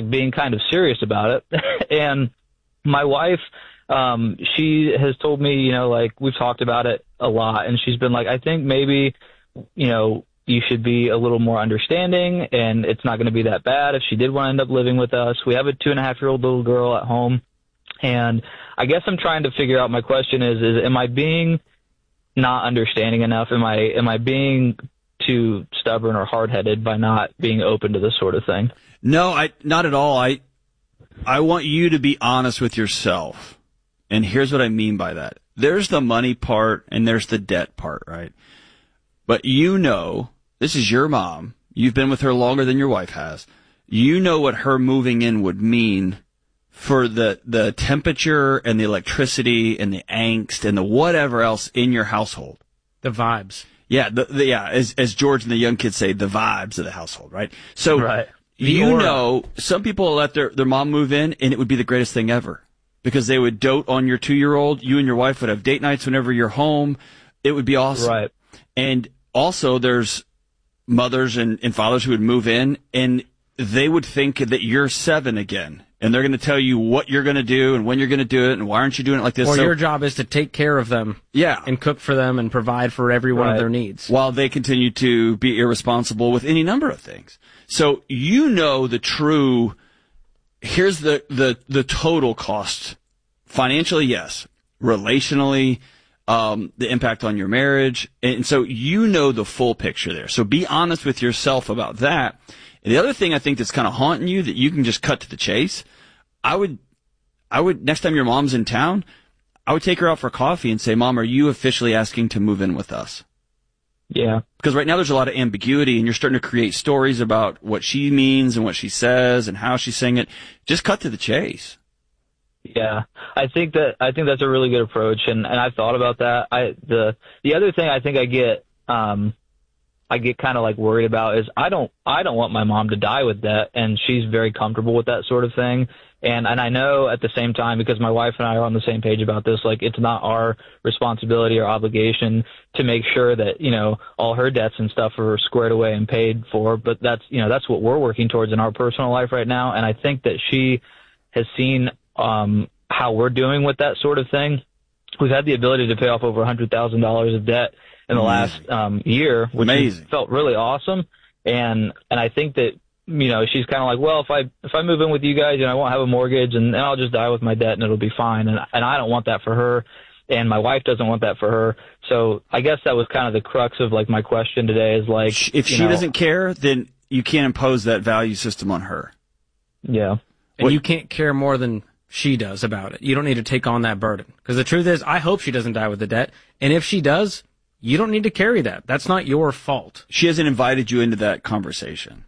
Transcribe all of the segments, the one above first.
like being kind of serious about it. And my wife, she has told me, you know, like we've talked about it a lot, and she's been like, I think maybe, you know, you should be a little more understanding, and it's not going to be that bad if she did want to end up living with us. We have a 2.5-year-old little girl at home, and I guess I'm trying to figure out, my question is am I being not understanding enough? Am I being too stubborn or hard-headed by not being open to this sort of thing? No, not at all. I want you to be honest with yourself. And here's what I mean by that. There's the money part and there's the debt part, right? But you know, this is your mom. You've been with her longer than your wife has. You know what her moving in would mean for the temperature and the electricity and the angst and the whatever else in your household. The vibes. Yeah, as George and the young kids say, the vibes of the household, right? So right. You know, some people let their mom move in, and it would be the greatest thing ever because they would dote on your 2-year-old. You and your wife would have date nights whenever you're home. It would be awesome. Right. And also there's mothers and fathers who would move in, and they would think that you're 7 again. And they're going to tell you what you're going to do and when you're going to do it and why aren't you doing it like this. Or your job is to take care of them. Yeah. And cook for them and provide for every one of their needs. While they continue to be irresponsible with any number of things. So you know the true, here's the total cost. Financially, yes. Relationally, the impact on your marriage. And so you know the full picture there. So be honest with yourself about that. And the other thing I think that's kind of haunting you that you can just cut to the chase, I would, next time your mom's in town, I would take her out for coffee and say, Mom, are you officially asking to move in with us? Yeah. Because right now there's a lot of ambiguity and you're starting to create stories about what she means and what she says and how she's saying it. Just cut to the chase. Yeah. I think that's a really good approach, and I've thought about that. The other thing I think I get kind of like worried about is I don't want my mom to die with debt, and she's very comfortable with that sort of thing. And I know at the same time, because my wife and I are on the same page about this, like it's not our responsibility or obligation to make sure that, you know, all her debts and stuff are squared away and paid for. But that's what we're working towards in our personal life right now. And I think that she has seen how we're doing with that sort of thing. We've had the ability to pay off over $100,000 of debt in the last year, which felt really awesome. And I think that, you know, she's kind of like, well, if I move in with you guys, you know, I won't have a mortgage and I'll just die with my debt and it'll be fine. And I don't want that for her, and my wife doesn't want that for her. So I guess that was kind of the crux of like my question today is like, if she doesn't care, then you can't impose that value system on her. Yeah. And you can't care more than she does about it. You don't need to take on that burden. Because the truth is, I hope she doesn't die with the debt. And if she does, you don't need to carry that. That's not your fault. She hasn't invited you into that conversation.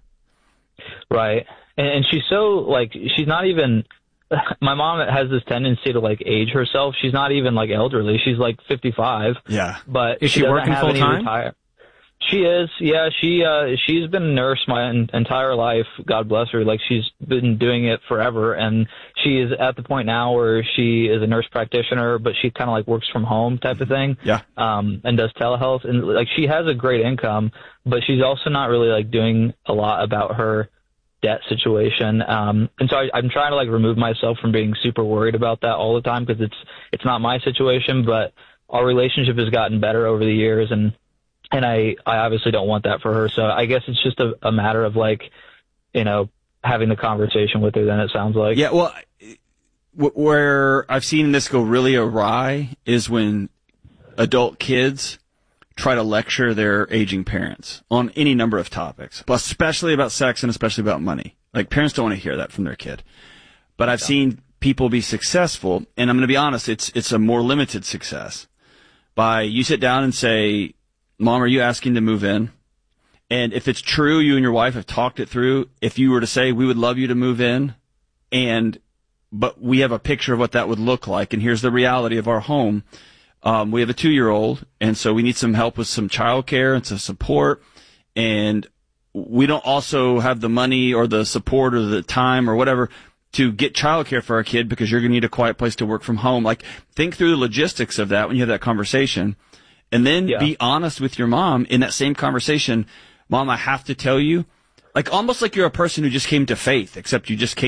Right. And she's so, like, she's not even, my mom has this tendency to, like, age herself. She's not even, like, elderly. She's, like, 55. Yeah. But is she working full time? She is. Yeah. She's been a nurse my entire life. God bless her. Like, she's been doing it forever. And she is at the point now where she is a nurse practitioner, but she kind of, like, works from home type of thing. Yeah. And does telehealth. And, like, she has a great income, but she's also not really, like, doing a lot about her debt situation. And so I'm trying to, like, remove myself from being super worried about that all the time, because it's not my situation, but our relationship has gotten better over the years, and I obviously don't want that for her. So I guess it's just a matter of, like, you know, having the conversation with her, then it sounds like. Yeah, well, where I've seen this go really awry is when adult kids try to lecture their aging parents on any number of topics, but especially about sex and especially about money. Like, parents don't want to hear that from their kid. But I've seen people be successful, and I'm going to be honest, it's a more limited success. By you sit down and say, Mom, are you asking to move in? And if it's true, you and your wife have talked it through. If you were to say, we would love you to move in, but we have a picture of what that would look like, and here's the reality of our home. We have a 2-year-old, and so we need some help with some childcare and some support, and we don't also have the money or the support or the time or whatever to get childcare for our kid because you're going to need a quiet place to work from home. Like, think through the logistics of that when you have that conversation, and then be honest with your mom in that same conversation. Mom, I have to tell you, like, almost like you're a person who just came to faith, except you just came